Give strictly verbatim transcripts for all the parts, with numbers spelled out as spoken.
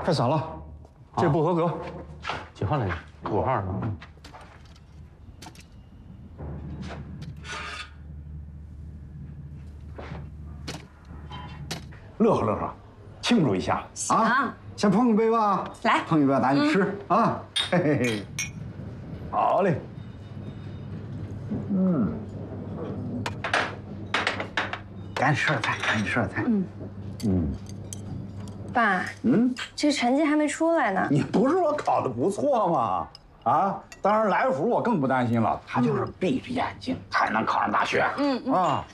快散了，这不合格。 几号来着？五号呢？ 乐呵乐呵，庆祝一下啊！先碰一杯吧， 来， 碰一杯，咱去吃啊！嘿嘿嘿，好嘞。嗯，赶紧吃点菜，赶紧吃点菜。嗯嗯。 爸， 嗯， 这成绩还没出来呢。 你不是说考得不错吗？啊，当然来福我更不担心了，他就是闭着眼睛还能考上大学。嗯啊，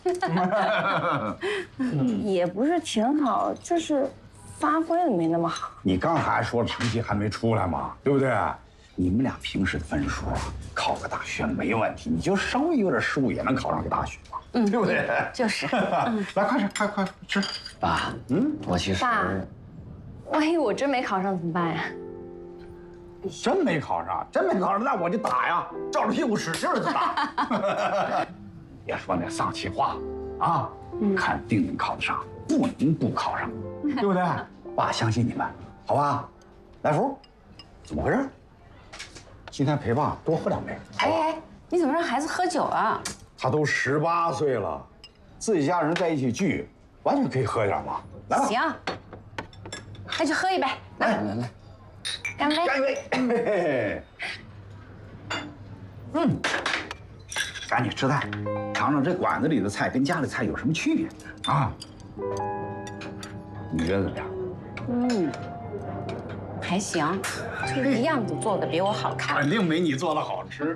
也不是挺好，就是发挥的没那么好。 你刚还说成绩还没出来嘛，对不对？你们俩平时的分数啊，考个大学没问题，你就稍微有点失误也能考上个大学嘛，嗯，对不对？ 就是。 来，快吃，快快吃。 爸，嗯，我其实。 爸。 万一我真没考上怎么办呀？ 真没考上，真没考上，那我就打呀，照着屁股使劲的打。别说那丧气话啊！嗯、看定能考得上，不能不考上，对不对？爸相信你们，好吧？来福，怎么回事？今天陪爸多喝两杯。 哎哎，你怎么让孩子喝酒啊？ 他都十八岁了，自己家人在一起聚，完全可以喝一点嘛。来吧。 行。 那就喝一杯，来来来，干杯！ 干一杯！嘿嘿嗯，赶紧吃菜，尝尝这馆子里的菜跟家里菜有什么区别啊？你觉得怎么样？ 嗯，还行，就是样子做的比我好看。 肯定没你做的好吃。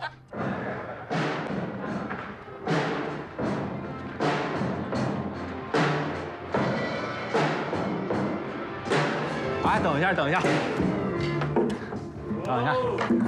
哎，等一下，等一下，等一下，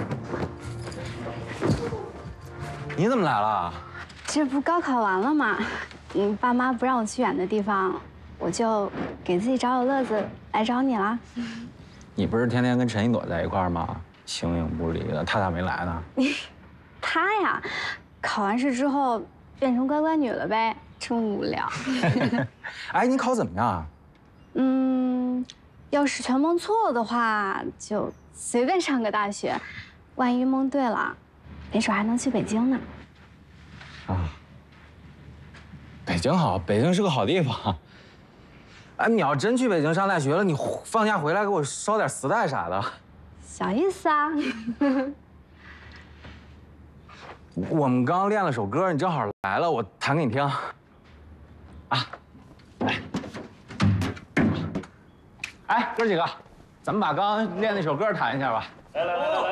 你怎么来了？ 这不高考完了吗？嗯，爸妈不让我去远的地方，我就给自己找找乐子来找你了。 你不是天天跟陈一朵在一块儿吗？形影不离的，他咋没来呢？ 他呀，考完试之后变成乖乖女了呗，真无聊。 哎，你考怎么样啊？ 嗯。 要是全蒙错了的话，就随便上个大学。万一蒙对了，没准还能去北京呢。 啊，北京好，北京是个好地方。哎，你要真去北京上大学了，你放假回来给我捎点磁带啥的。 小意思啊。 我们刚练了首歌，你正好来了，我弹给你听。啊，来。 哎，哥几个，咱们把刚练那首歌弹一下吧。来来来来